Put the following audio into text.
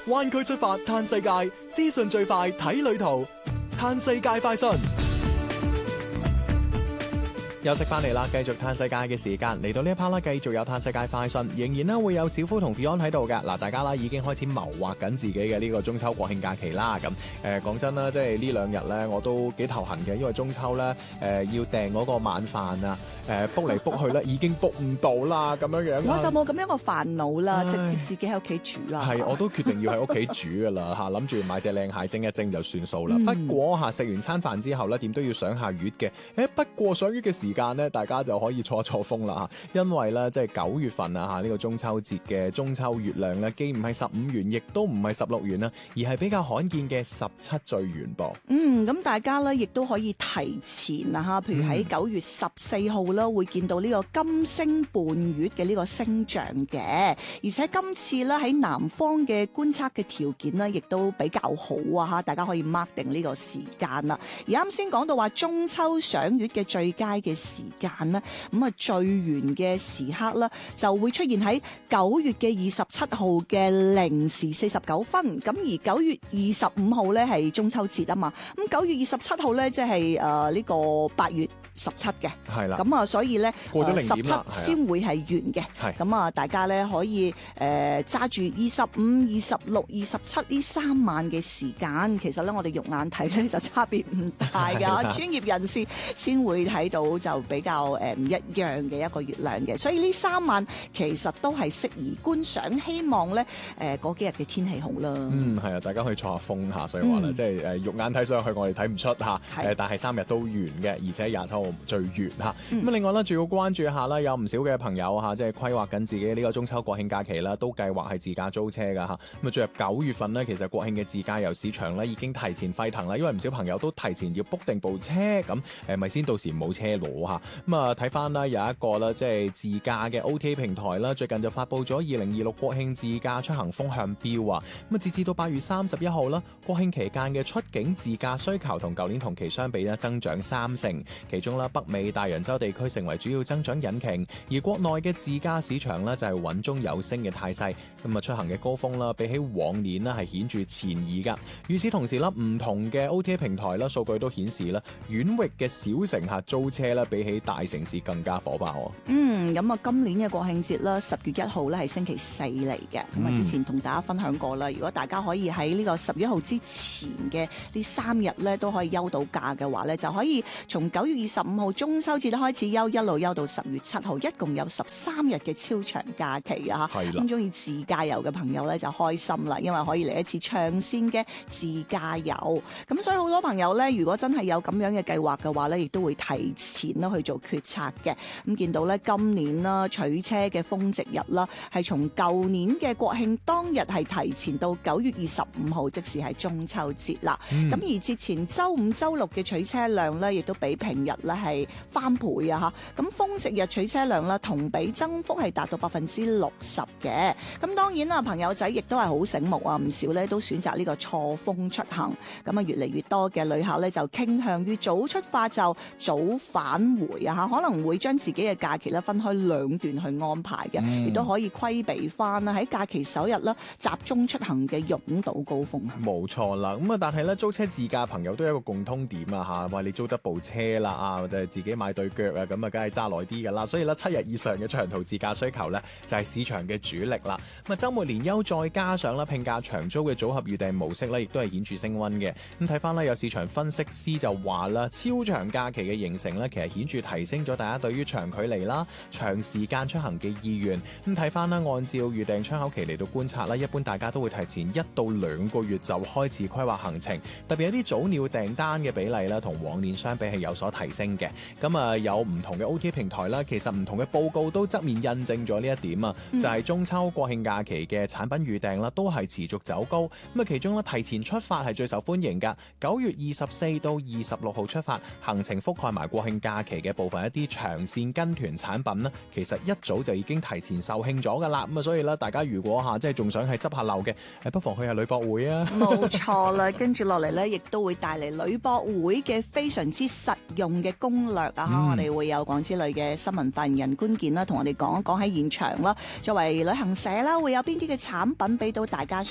灣區出發嘆世界，資訊最快睇旅途，嘆世界快訊。休息翻嚟啦，繼續嘆世界嘅時間嚟到呢一 part 啦，繼續有嘆世界快訊，仍然咧會有小夫同 Beyond 喺度嘅嗱，大家啦已經開始謀劃緊自己嘅呢個中秋國慶假期啦。咁講真啦，即係呢兩日咧我都幾頭痕嘅，因為中秋咧要訂嗰個晚飯啊，book 嚟 book 去咧已經 book 唔到啦，咁樣樣。 我就冇咁樣個煩惱啦，直接自己喺屋企煮啦。 係，我都決定要喺屋企煮噶啦嚇，諗住買隻靚蟹蒸一蒸就算數啦。不過嚇食完餐飯之後咧，點都要賞下月嘅。不過賞月嘅時間咧，大家就可以錯一錯風啦嚇，因為咧即係9月份啊嚇，呢個中秋節嘅中秋月亮咧，既唔係15圓，亦都唔係16圓啦，而係比較罕見嘅17歲圓噃。 咁大家咧亦都可以提前啊嚇，譬如喺9月14號啦，會見到呢個金星伴月嘅呢個星象嘅，而且今次咧喺南方嘅觀測嘅條件咧，亦都比較好啊嚇，大家可以 mark 定呢個時間啦。而啱先講到話中秋賞月嘅最佳嘅時間咧，咁啊最圓嘅時刻咧就會出現喺9月嘅27號嘅0時49分。咁而9月25號咧係中秋節啊嘛，咁9月27號咧即係呢個8月17嘅，係啦，咁啊所以咧過咗0點啦， 先會係圓嘅，咁啊大家咧可以揸住25、26、27呢3晚嘅時間，其實咧我哋肉眼睇咧就差別唔大噶，專業人士先會睇到就比較唔一樣嘅一個月亮嘅，所以呢3晚其實都係適宜觀賞，希望咧嗰幾日嘅天氣好啦。係啊，大家可以坐下風嚇，所以話咧即係肉眼睇上去我哋睇唔出嚇，但係3日都圓嘅，而且27號最圓嚇。咁另外咧，仲要關注一下啦，有唔少嘅朋友嚇，即係規劃緊自己呢個中秋國慶假期啦，都計劃係自駕租車㗎嚇。咁啊，進入9月份呢，其實國慶嘅自駕遊市場咧已經提前沸騰啦，因為唔少朋友都提前要 book 定部車，咁咪先到時冇車攞嚇。咁啊，睇翻啦，有一個啦，即係自駕嘅 OTA 平台啦，最近就發布咗2026國慶自駕出行風向標啊。咁啊，截至到8月31號啦，國慶期間嘅出境自駕需求同舊年同期相比咧增長30%，其中啦北美大洋洲地區成為主要增長引擎，而國內嘅自駕市場咧就係穩中有升嘅態勢。咁啊，出行嘅高峰啦，比起往年啦係顯著前移噶。與此同時啦，唔同嘅 OTA 平台啦數據都顯示啦，遠域嘅小乘客租車啦比起大城市更加火爆。 咁啊，今年嘅國慶節啦，10月1號咧係星期4嚟嘅。咁啊，之前同大家分享過啦，如果大家可以喺呢個10月1號之前嘅呢3日咧都可以休到假嘅話咧，就可以從9月25號中秋節開始休，一路休到10月7號，一共有13日嘅超長假期啊！咁中意自駕遊嘅朋友咧就開心啦，因為可以嚟一次長線嘅自駕遊。咁所以好多朋友咧，如果真係有咁樣嘅計劃嘅話咧，亦都會提前啦去做決策嘅。咁見到咧今年啦取車嘅風值日啦，係從舊年嘅國慶當日係提前到9月25號，即時係中秋節啦。咁而節前周5、周6嘅取車量咧，亦都比平日咧係翻倍啊！嚇，咁風值日取車量啦，同比增幅係達到60%嘅。咁當然啦，朋友仔亦都係好醒目啊，唔少咧都選擇呢個錯峰出行。咁啊，越嚟越多嘅旅客咧就傾向於早出發就早返回啊！嚇，可能會將自己嘅假期咧分開2段去安排嘅，亦都可以規避翻啦喺假期首日啦集中出行嘅擁堵高峰。 冇錯啦，咁啊，但係咧租車自駕朋友都有一個共通點啊嚇，話你租得部車啦啊，或者自己買對腳啊，咁啊，梗係揸耐啲噶啦。所以咧7日以上嘅長途自駕需求咧就係市場嘅主力啦。咁啊，週末連休再加上啦拼價長租嘅組合預訂模式咧，亦都係顯著升溫嘅。咁睇翻咧有市場分析師就話啦，超長假期嘅形成咧，其實顯著提升咗大家對於長距離啦、長時間出行嘅意願。咁睇翻啦，按照預訂窗口期嚟到觀察啦，一般大家都會提前1到2個月就開始規劃行程，特別一啲早鳥訂單嘅比例啦，同往年相比係有所提升嘅。咁啊，有唔同嘅 OTA 平台啦，其實唔同嘅報告都側面印證咗呢一點啊，就係中秋國慶假期嘅產品預訂啦，都係持續走高。咁啊，其中咧提前出發係最受歡迎㗎，9月24到26號出發，行程覆蓋埋國慶假期嘅部分一啲長線跟團產品啦，其實一早就已經提前售罄咗㗎啦。咁啊，所以咧大家如果即係仲想係執下漏嘅，不妨去下旅博會啊。 冇錯啦，跟住落嚟咧，亦都會帶嚟旅博會嘅非常之實用嘅攻略啊！我哋會有廣之旅嘅新聞發言人官健啦，同我哋講一講喺現場啦，作為旅行社啦，會有邊啲嘅產品俾到大家